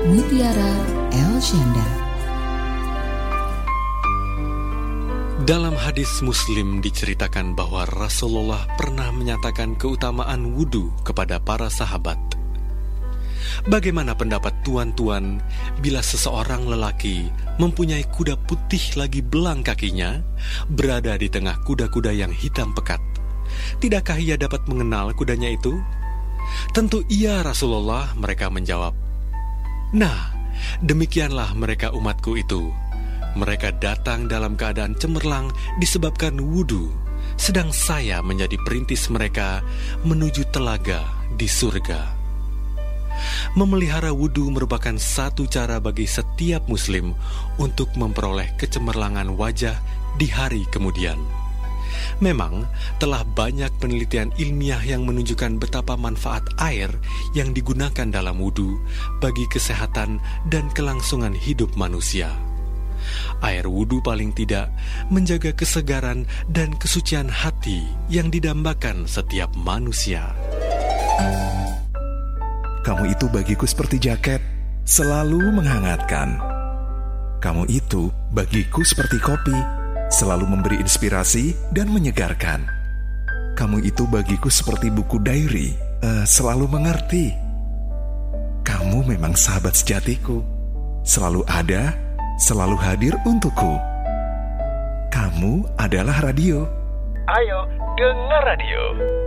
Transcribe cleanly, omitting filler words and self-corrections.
Mutiara El Syanda. Dalam hadis Muslim diceritakan bahwa Rasulullah pernah menyatakan keutamaan wudhu kepada para sahabat. Bagaimana pendapat tuan-tuan bila seseorang lelaki mempunyai kuda putih lagi belang kakinya, berada di tengah kuda-kuda yang hitam pekat? Tidakkah ia dapat mengenal kudanya itu? Tentu iya, Rasulullah, mereka menjawab. Nah, demikianlah mereka umatku itu. Mereka datang dalam keadaan cemerlang disebabkan wudhu, sedang saya menjadi perintis mereka menuju telaga di surga. Memelihara wudhu merupakan satu cara bagi setiap muslim untuk memperoleh kecemerlangan wajah di hari kemudian. Memang telah banyak penelitian ilmiah yang menunjukkan betapa manfaat air yang digunakan dalam wudhu bagi kesehatan dan kelangsungan hidup manusia. Air wudhu paling tidak menjaga kesegaran dan kesucian hati yang didambakan setiap manusia. Kamu itu bagiku seperti jaket, selalu menghangatkan. Kamu itu bagiku seperti kopi, selalu memberi inspirasi dan menyegarkan. Kamu itu bagiku seperti buku diary, selalu mengerti. Kamu memang sahabat sejatiku, selalu ada, selalu hadir untukku. Kamu adalah radio. Ayo, dengar radio.